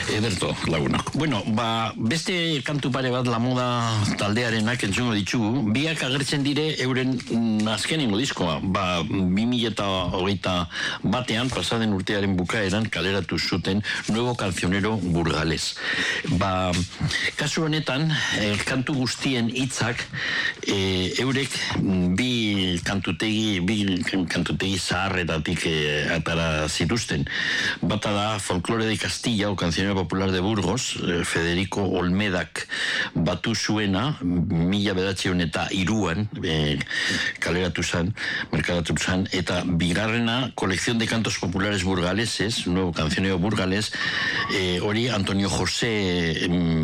Ederto, lagunok. Bueno, beste kantu pare bat La Moda taldearenak entzungo ditugu. Biak agertzen dire euren azkenengo diskoa. 2021 pasaden urtearen bukaeran kaleratu zuten Nuevo Cancionero Burgales. Kasu honetan, kantu guztien hitzak eurek bi kantutegi zaharretatik atara zituzten. Bata da Folklore de Castilla o Cancionero Popular de Burgos, Federico Olmedak batu zuena, 1903an kaleratu zan, merkadatu zan, eta bigarrena, Colección de Cantos Populares Burgaleses, Nuevo Cancionero Burgales, hori Antonio José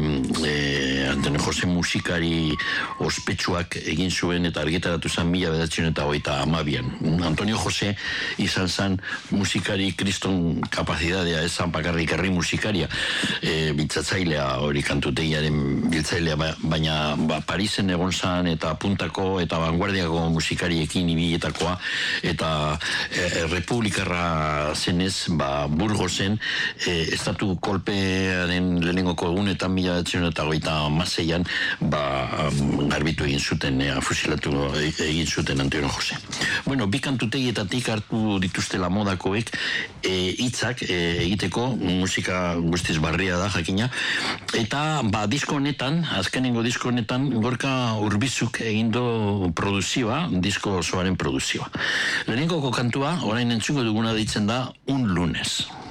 musikari ospetsuak egin zuen eta argitaratu zan 1932an. Antonio José izan zan musikari kriston kapazidadea, esan bakarrik herri musikaria, biltzatzailea hori kantutegiaren biltzailea, baina Parisen egon zan eta puntako eta vanguardiako musikariekin ibiletakoa, eta republikarra zenez, Burgosen, estatu kolpearen lehenengoko egunetan 1936an garbitu egin zuten, fusilatu egin zuten Antonio José. Bueno, bi kantutegietatik hartu dituzte La Modakoek hitzak egiteko, musika guztiz barria da, jakina, eta disko honetan, azkenengo disko honetan, Gorka Urbizuk egindo produzioa, disko osoaren produzioa. Lehenengoko kantua, orain entzungo duguna deitzen da Un Lunes.